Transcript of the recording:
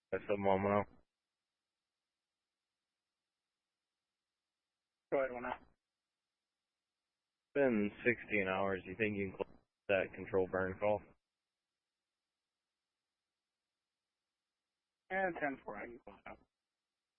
That's a moment. Go ahead, 1 out. It's been 16 hours. You think you can close that control burn call? And 10-4, I can close out.